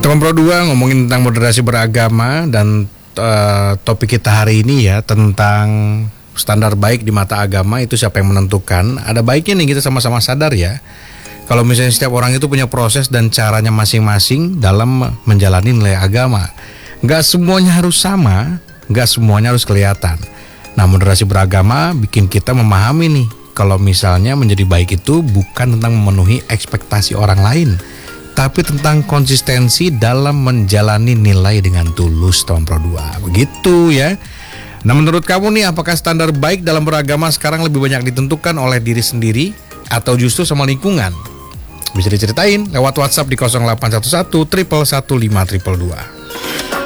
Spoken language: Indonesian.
Teman Pro 2 ngomongin tentang moderasi beragama dan topik kita hari ini ya tentang standar baik di mata agama itu siapa yang menentukan. Ada baiknya nih kita sama-sama sadar ya. Kalau misalnya setiap orang itu punya proses dan caranya masing-masing dalam menjalani nilai agama. Gak semuanya harus sama, gak semuanya harus kelihatan. Nah, moderasi beragama bikin kita memahami nih, kalau misalnya menjadi baik itu bukan tentang memenuhi ekspektasi orang lain, tapi tentang konsistensi dalam menjalani nilai dengan tulus, teman Pro 2. Begitu ya. Nah, menurut kamu nih, apakah standar baik dalam beragama sekarang lebih banyak ditentukan oleh diri sendiri atau justru sama lingkungan? Bisa diceritain lewat WhatsApp di 0811 111 522.